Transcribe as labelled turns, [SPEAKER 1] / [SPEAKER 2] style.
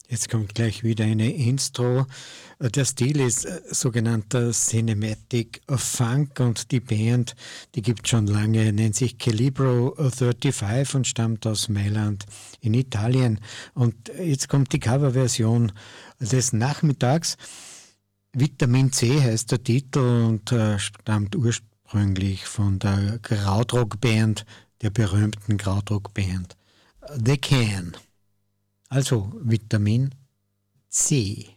[SPEAKER 1] Jetzt kommt gleich wieder eine Intro. Der Stil ist sogenannter Cinematic Funk und die Band, die gibt schon lange, nennt sich Calibro 35 und stammt aus Mailand in Italien. Und jetzt kommt die Coverversion des Nachmittags. Vitamin C heißt der Titel und stammt ursprünglich von der Krautrock-Band, der berühmten Krautrock-Band The Can. Also Vitamin C.